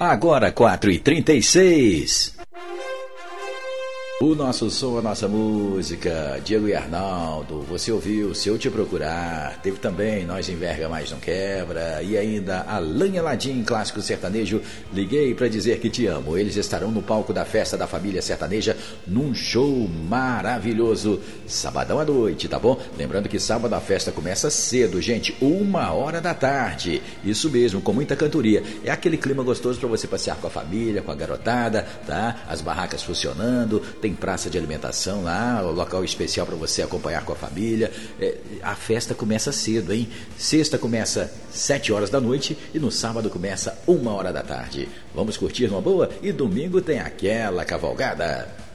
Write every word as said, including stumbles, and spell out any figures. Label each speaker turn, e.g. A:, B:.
A: Agora quatro e trinta e seis. O nosso som, a nossa música, Diego e Arnaldo, você ouviu Se Eu Te Procurar, teve também Nós Enverga Mais Não Quebra, e ainda Alain Aladim, clássico sertanejo, Liguei Pra Dizer Que Te Amo. Eles estarão no palco da Festa da Família Sertaneja, num show maravilhoso, sabadão à noite, tá bom? Lembrando que sábado a festa começa cedo, gente, uma hora da tarde, isso mesmo, com muita cantoria, é aquele clima gostoso para você passear com a família, com a garotada, tá? As barracas funcionando, tem praça de alimentação lá, o local especial para você acompanhar com a família. É, a festa começa cedo, hein? Sexta começa sete horas da noite e no sábado começa uma hora da tarde. Vamos curtir numa boa? E domingo tem aquela cavalgada.